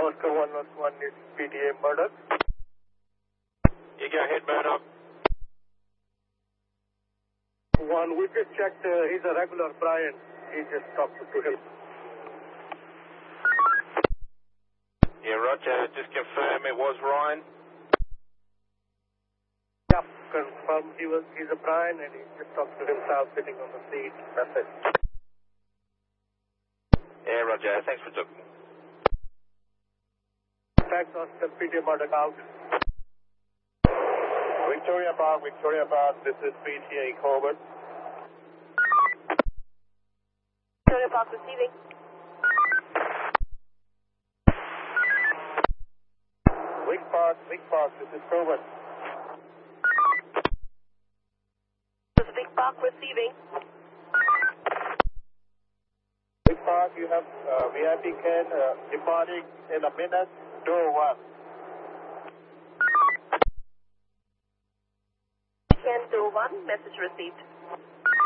Oscar 101 is PTA Murdoch. You go ahead, Murdoch. One, we just checked, he's a regular Brian. He just talked to him. Yeah, Roger. Just confirm it was Ryan. Yep, confirm he's a Brian and he just talked to himself sitting on the seat. That's it. Yeah, Roger. Thanks for talking. Thanks, Oscar. PTA Murdoch out. Victoria Park, this is PTA Colbert. Victoria Park receiving. Vic Park, this is Colbert. Vic Park receiving. Vic Park, you have VIP can departing in a minute, door 1. Can door 1, message received.